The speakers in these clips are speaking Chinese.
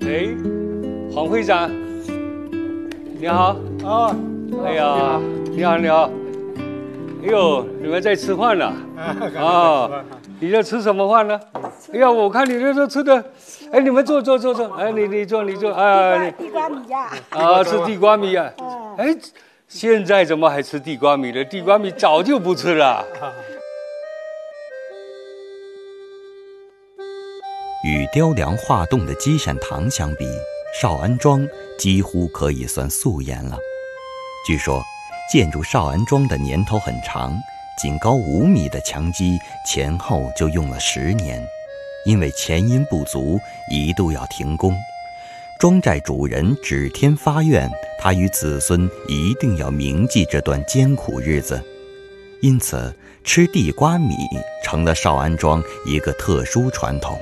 哎，黄会长，你好。 哦， 哎呀，你好，你好。哎呦，你们在吃饭呢？啊，你在吃什么饭呢？哎呀，我看你这都吃的，哎，你们坐。哎，你坐，哎， 地瓜米呀。 啊，吃地瓜米啊。哎，现在怎么还吃地瓜米了？地瓜米早就不吃了。 与雕梁画栋的积善堂相比，少安庄几乎可以算素颜了。据说，建筑少安庄的年头很长，仅高5米的墙基前后就用了10年，因为钱银不足，一度要停工。庄寨主人指天发愿，他与子孙一定要铭记这段艰苦日子，因此吃地瓜米成了少安庄一个特殊传统。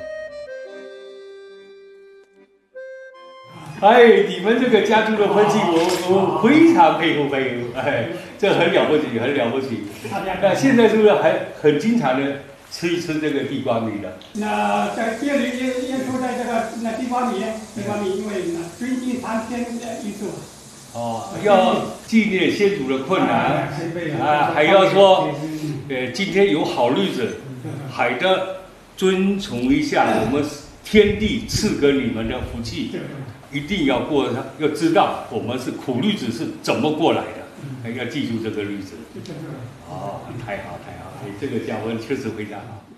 哎，你们这个家族的分析，我非常佩服。哎，这很了不起，很了不起。那现在是不是还很经常的吃一吃这个地瓜米的？ 那在这里也出在这个地瓜米，因为最近3天一次。 哦，要纪念先祖的困难啊，还要说，今天有好日子，还得遵从一下我们天地赐给你们的福气。一定要过，要知道我们是苦日子是怎么过来的，要记住这个日子。哦，太好，哎，这个教文确实非常好。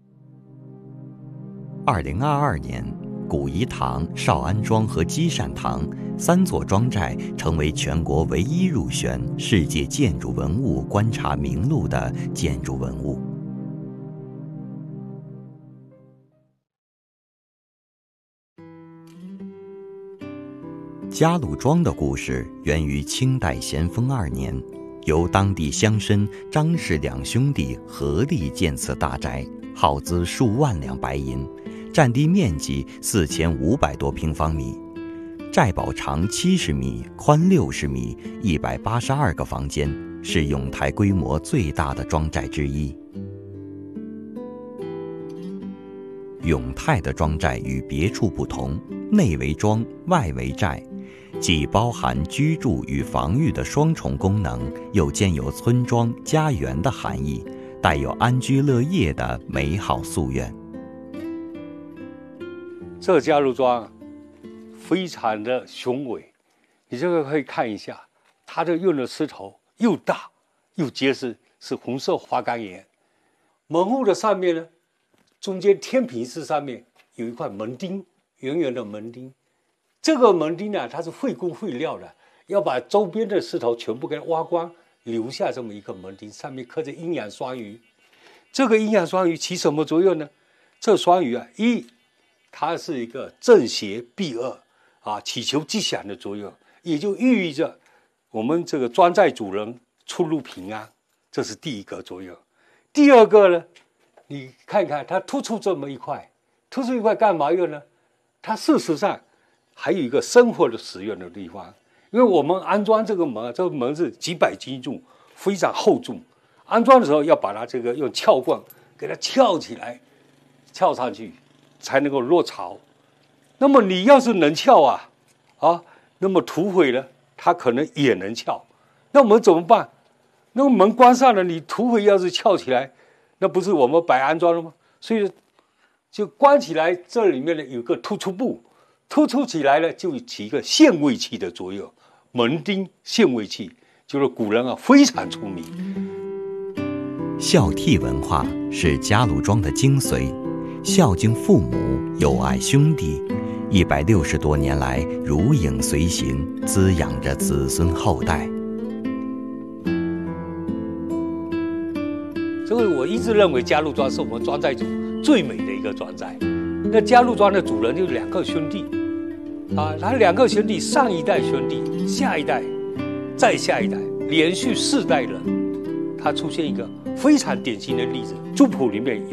2022年，古颐堂、少安庄和积善堂3座庄寨成为全国唯一入选世界建筑文物观察名录的建筑文物。嘉禄庄的故事源于清代咸丰2年，由当地乡绅张氏2兄弟合力建此大宅，耗资数万两白银，占地面积4500多平方米，寨堡长70米，宽60米，182个房间，是永泰规模最大的庄寨之一。永泰的庄寨与别处不同，内为庄，外为寨，既包含居住与防御的双重功能，又兼有村庄、家园的含义，带有安居乐业的美好夙愿。 这嘉禄庄非常的雄伟，你这个可以看一下，它的用的石头又大又结实，是红色花岗岩。门户的上面呢，中间天平式上面有一块门钉，圆圆的门钉。这个门钉呢，它是费工费料的，要把周边的石头全部给它挖光，留下这么一个门钉，上面刻着阴阳双鱼。这个阴阳双鱼起什么作用呢？这双鱼啊，它是一个正邪避恶啊，祈求吉祥的作用，也就寓意着我们这个庄寨主人出入平安，这是第一个作用。第二个呢，你看看它突出这么一块，突出一块干嘛用呢？它事实上还有一个生活的使用的地方，因为我们安装这个门，这个门是几百斤重，非常厚重。安装的时候要把它这个用撬棍给它撬起来，撬上去才能够落槽。那么你要是能撬那么土匪呢，它可能也能撬。那我们怎么办？那个门关上了，你土匪要是撬起来，那不是我们白安装了吗？所以就关起来，这里面呢有个突出部。突出起来呢，就起一个限位器的作用，门钉限位器就是古人非常出名。 孝悌文化是嘉禄庄的精髓，孝敬父母，友爱兄弟，160多年来如影随形，滋养着子孙后代。 所以我一直认为嘉禄庄是我们庄寨主最美的一个庄寨。那嘉禄庄的主人就是2个兄弟，他2个兄弟，上一代兄弟，下一代，再下一代，连续4代人，他出现一个非常典型的例子。族谱里面